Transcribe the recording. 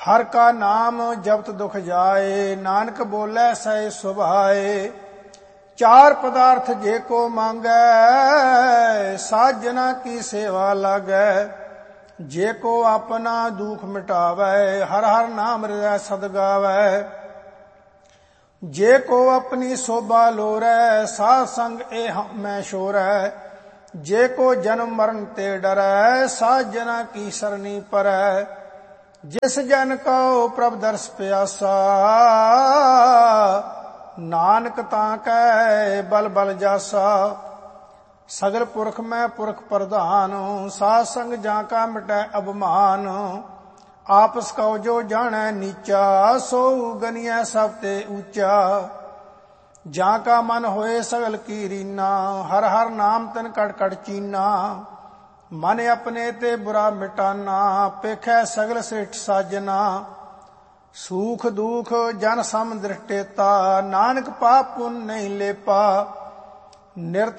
हर का नाम जपत दुख जाए, नानक बोले सै सुभाए। चार पदार्थ जे को मांगै, साजना की सेवा लागै। जे को अपना दुख मिटावै, हर हर नाम हृदय सद गावै। जे को अपनी शोभा लोरै, साध संग ए मैं शोरै। जे को जन्म मरण ते डरै, साध जना की सरनी परै। जिस जन को प्रभ दर्श प्यासा, नानक ताकै बल बल जासा। सगल पुरख में पुरख प्रधान, साध संग जाका मिटै अभिमान। आपस को जो जानै नीचा, सो गनिया सब ते ऊंचा। जाका मन होए सगल की रीना, हर हर नाम तन कट कट चीना। मन अपने ते बुरा मिटाना, पेखै सगल श्रेष्ठ साजना। सूख दुख जन सम दृष्टेता, नानक पाप पुन नहीं लेपा। निरत